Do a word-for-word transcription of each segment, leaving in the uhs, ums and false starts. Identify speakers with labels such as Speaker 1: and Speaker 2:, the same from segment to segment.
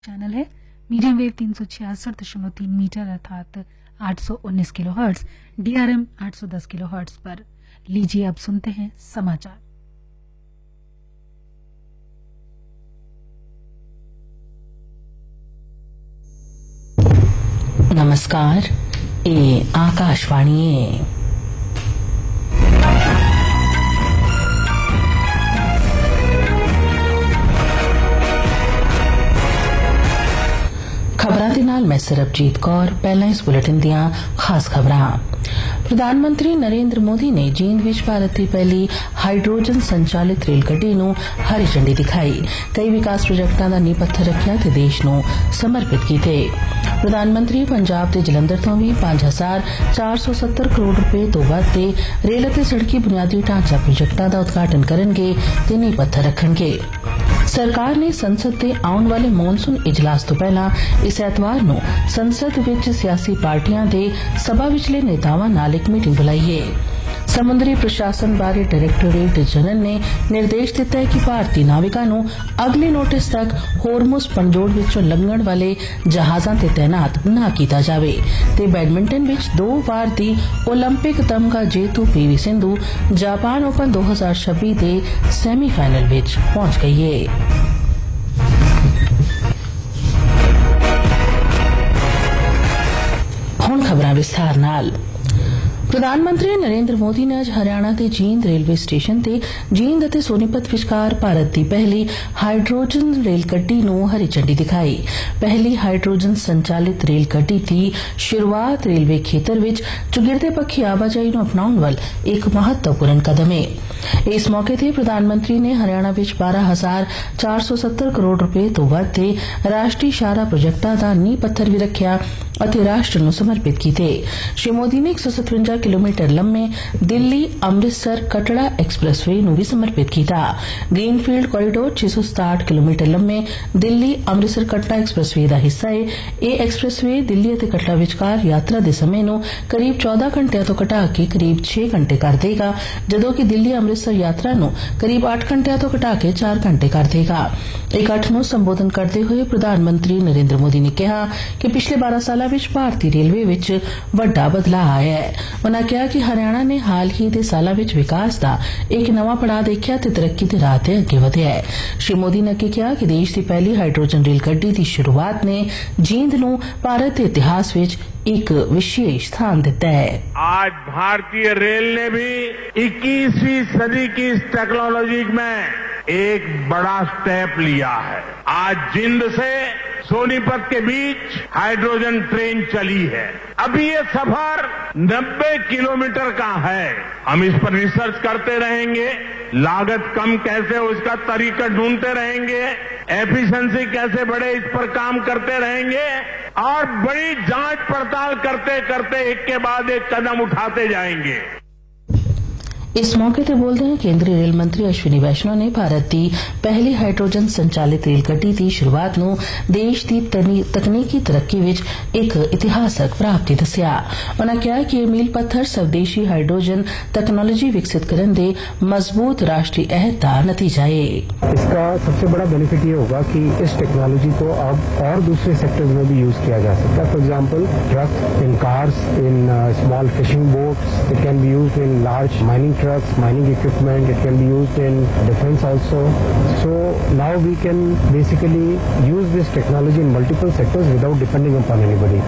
Speaker 1: Channel है medium wave तीन सौ छियासठ दशमलव तीन मीटर अर्थात आठ सौ उन्नीस किलो हर्ट्स, डीआरएम आठ सौ दस किलो हर्ट्स पर। लीजिए अब सुनते हैं समाचार।
Speaker 2: नमस्कार, ये आकाशवाणी है। खबरां दे नाल मैं सरबजीत कौर। पहला इस बुलेटिन दियां खास खबरां। प्रधानमंत्री नरेंद्र मोदी ने जींद विच भारत की पहली हाइड्रोजन संचालित रेल गड्डी नूं हरी झंडी दिखाई। कई विकास प्रोजेक्टां दा नींह पत्थर रखिया ते देश नूं समर्पित कीते। प्रधानमंत्री पंजाब दे जलंधर तो भी पांच हजार चार सौ सत्तर करोड़ रुपए तो वध दे रेल अते सड़की बुनियादी ढांचा प्रोजेक्टां दा उद्घाटन करनगे ते नींह पत्थर रखणगे। सरकार ने संसद दे आउण वाले मॉनसून इजलास तो पहला इस ऐतवार नूं संसद विच सियासी पार्टियां दे सभा विचले नेतावां नाल एक मीटिंग बुलाई है। समुद्री प्रशासन बारे डायरेक्टोरेट जनरल ने निर्देश दिता है कि भारतीय नाविकां नूं अगले नोटिस तक होरमुज पनजोड़ विचों लंघण वाले जहाजां ते तैनात ना कीता जावे। ते बैडमिंटन विच दो वार दी ओलंपिक तमगा जेतू पीवी सिंधु जापान ओपन दो हजार छब्बी दे सेमीफाइनल विच पहुंच गई है। हुण खबरां विस्तार नाल। प्रधानमंत्री नरेंद्र मोदी ने अज हरियाणा के जींद रेलवे स्टेशन ते जींद अते सोनीपत विचकार भारत की पहली हाइड्रोजन रेल गड्डी नूं हरी झंडी दिखाई। पहली हाइड्रोजन संचालित रेल गड्डी की शुरुआत रेलवे खेतर विच चुगिरदे पक्षी आवाजाई नूं अपनाउण वल एक महत्वपूर्ण कदम है। इस मौके ते प्रधानमंत्री ने हरियाणा विच बारह हजार चार सौ सत्तर करोड़ रुपए तो वध दे राष्ट्रीय शाहरा प्रोजेक्टां दा नींह पत्थर भी रखिया ਅਤੇ ਰਾਸ਼ਟਰ ਨੂੰ ਸਮਰਪਿਤ ਕੀਤੇ। ਸ਼੍ਰੀ ਮੋਦੀ ਨੇ एक सौ सतवंजा किलोमीटर लंबे दिल्ली अमृतसर कटड़ा एक्सप्रेसवे ਨੂੰ ਵੀ ਸਮਰਪਿਤ ਕੀਤਾ। ਗ੍ਰੀਨਫੀਲਡ ਕੋਰੀਡੋਰ छह सौ सताहठ किलोमीटर लंबे दिल्ली अमृतसर कटड़ा एक्सप्रेसवे ਦਾ ਹਿੱਸਾ ਹੈ। ਇਹ ਐਕਸਪ੍ਰੈਸਵੇ ਦਿੱਲੀ ਅਤੇ ਕਟੜਾ ਵਿਚਕਾਰ ਯਾਤਰਾ ਦੇ ਸਮੇਂ ਨੂੰ ਕਰੀਬ चौदह ਘੰਟਿਆਂ ਤੋਂ ਘਟਾ ਕੇ ਕਰੀਬ छह ਘੰਟੇ ਕਰ ਦੇਗਾ, ਜਦੋਂ ਕਿ ਦਿੱਲੀ ਅੰਮ੍ਰਿਤਸਰ ਯਾਤਰਾ ਨੂੰ ਕਰੀਬ आठ ਘੰਟਿਆਂ ਤੋਂ ਘਟਾ ਕੇ चार ਘੰਟੇ ਕਰ ਦੇਗਾ। ਇਕੱਠ ਨੂੰ ਸੰਬੋਧਨ ਕਰਦੇ ਹੋਏ ਪ੍ਰਧਾਨ ਮੰਤਰੀ ਨਰਿੰਦਰ ਮੋਦੀ ਨੇ ਕਿਹਾ ਕਿ ਪਿਛਲੇ बारह ਸਾਲਾਂ ਵਿੱਚ ਭਾਰਤੀ ਰੇਲਵੇ ਵਿੱਚ ਵੱਡਾ ਬਦਲਾਅ ਆਇਆ ਹੈ। ਉਨ੍ਹਾਂ ਕਿਹਾ ਕਿ ਹਰਿਆਣਾ ਨੇ ਹਾਲ ਹੀ ਦੇ ਸਾਲਾਂ ਵਿੱਚ ਵਿਕਾਸ ਦਾ ਇੱਕ ਨਵਾਂ ਪੜਾਅ ਦੇਖਿਆ ਤੇ ਤਰੱਕੀ ਦੇ ਰਾਹ ਤੇ ਅੱਗੇ ਵਧਿਆ ਹੈ। ਸ਼੍ਰੀ ਮੋਦੀ ਨੇ ਅੱਗੇ ਕਿਹਾ ਕਿ ਦੇਸ਼ ਦੀ ਪਹਿਲੀ ਹਾਈਡਰੋਜਨ ਰੇਲ ਗੱਡੀ ਦੀ ਸ਼ੁਰੂਆਤ ਨੇ जींद ਨੂੰ ਭਾਰਤ ਦੇ ਇਤਿਹਾਸ ਵਿੱਚ एक विशेष स्थान देता है।
Speaker 3: आज भारतीय रेल ने भी इक्कीसवीं सदी की इस टेक्नोलॉजी में एक बड़ा स्टेप लिया है। आज जींद से सोनीपत के बीच हाइड्रोजन ट्रेन चली है। अभी ये सफर नब्बे किलोमीटर का है। हम इस पर रिसर्च करते रहेंगे, लागत कम कैसे हो इसका तरीका ढूंढते रहेंगे, एफिशिएंसी कैसे बढ़े इस पर काम करते रहेंगे और बड़ी जांच पड़ताल करते करते एक के बाद एक कदम उठाते जाएंगे।
Speaker 2: इस मौके ते बोलदे हैं केंद्रीय रेल मंत्री अश्विनी वैष्णव ने भारत की पहली हाइड्रोजन संचालित रेल गड्डी की शुरुआत नूं देश की तकनीकी तरक्की विच एक इतिहासक प्राप्ति दस्सिया। उन्होंने कहा कि यह मील पत्थर स्वदेशी हाइड्रोजन तकनोलॉजी विकसित करने दे मजबूत राष्ट्रीय अहद का नतीजा है।
Speaker 4: इसका सबसे बड़ा बेनिफिट ये होगा कि इस टेक्नोलॉजी को अब और दूसरे सेक्टर्स में भी यूज किया जा सकता है। For example truck in cars, in small fishing boats, it can be used in large mining trucks, mining equipment, it can be used in defense also. So now we can basically use this technology in multiple sectors without depending upon anybody.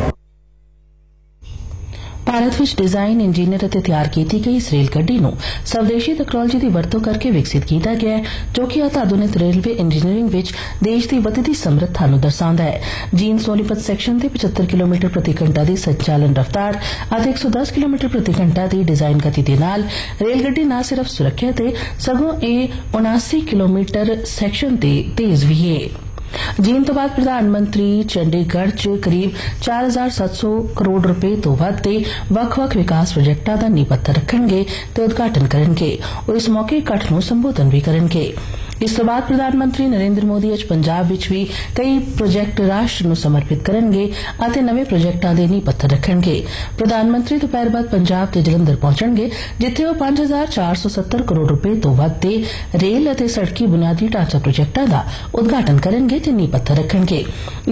Speaker 2: Bharat ਵਿੱਚ design engineer ਅਤੇ ਤਿਆਰ ਕੀਤੀ ਗਈ ਇਸ rail ਗੱਡੀ ਨੂੰ ਸਵਦੇਸ਼ੀ technology ਦੀ ਵਰਤੋਂ ਕਰਕੇ ਵਿਕਸਿਤ ਕੀਤਾ ਗਿਆ ਹੈ, ਜੋ ਕਿ ਆਧੁਨਿਕ ਰੇਲਵੇ ਇੰਜੀਨੀਅਰਿੰਗ ਵਿੱਚ ਦੇਸ਼ ਦੀ ਵਧਦੀ ਸਮਰੱਥਾ ਨੂੰ ਦਰਸਾਉਂਦਾ ਹੈ। ਜੀਂਦ ਸੋਨੀਪਤ ਸੈਕਸ਼ਨ ਤੇ पचहत्तर ਕਿਲੋਮੀਟਰ ਪ੍ਰਤੀ ਘੰਟਾ ਦੀ ਸੰਚਾਲਨ ਰਫ਼ਤਾਰ ਅਤੇ एक सौ दस ਕਿਲੋਮੀਟਰ ਪ੍ਰਤੀ ਘੰਟਾ ਦੀ ਡਿਜ਼ਾਈਨ ਗਤੀ ਦੇ ਨਾਲ ਰੇਲ ਗੱਡੀ ਨਾ ਸਿਰਫ ਸੁਰੱਖਿਅਤ ਹੈ ਸਗੋਂ ਇਹ उनासी ਕਿਲੋਮੀਟਰ ਸੈਕਸ਼ਨ ਤੇ ਤੇਜ਼ ਵੀ ਹੈ। जींद तो बाद प्रधानमंत्री चंडीगढ़ च करीब चार हजार सत्त सौ करोड़ रुपए तो वध दे वख-वख विकास प्रोजेक्टां दा नींह पत्थर रखणगे ते उद्घाटन करनगे और इस मौके इकट्ठ नूं संबोधन भी करनगे। ਇਸ ਤੋਂ ਬਾਅਦ ਪ੍ਰਧਾਨ ਮੰਤਰੀ ਨਰਿੰਦਰ ਮੋਦੀ ਅੱਜ ਪੰਜਾਬ ਵਿੱਚ ਵੀ ਕਈ ਪ੍ਰੋਜੈਕਟ ਰਾਸ਼ਟਰ ਨੂੰ ਸਮਰਪਿਤ ਕਰਨਗੇ ਅਤੇ ਨਵੇਂ ਪ੍ਰੋਜੈਕਟਾਂ ਦੇ ਨੀਂਹ ਪੱਥਰ ਰੱਖਣਗੇ। ਪ੍ਰਧਾਨ ਮੰਤਰੀ ਦੁਪਹਿਰ ਬਾਅਦ ਪੰਜਾਬ ਤੇ ਜਲੰਧਰ ਪਹੁੰਚਣਗੇ, ਜਿੱਥੇ ਉਹ ਪੰਜ ਹਜ਼ਾਰ ਚਾਰ ਸੌ ਸੱਤਰ ਕਰੋੜ ਰੁਪਏ ਤੋਂ ਵੱਧ ਦੇ ਰੇਲ ਅਤੇ ਸੜਕੀ ਬੁਨਿਆਦੀ ਢਾਂਚਾ ਪ੍ਰੋਜੈਕਟਾਂ ਦਾ ਉਦਘਾਟਨ ਕਰਨਗੇ ਤੇ ਨੀਂਹ ਪੱਥਰ ਰੱਖਣਗੇ।